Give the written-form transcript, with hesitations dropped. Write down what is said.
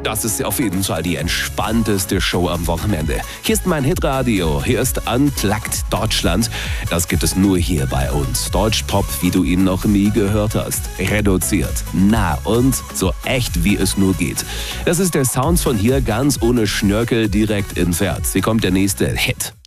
Das ist auf jeden Fall die entspannteste Show am Wochenende. Hier ist mein Hitradio. Hier ist Unplugged Deutschland. Das gibt es nur hier bei uns. Deutschpop, wie du ihn noch nie gehört hast. Reduziert, nah und so echt, wie es nur geht. Das ist der Sound von hier, ganz ohne Schnörkel, direkt ins Herz. Hier kommt der nächste Hit.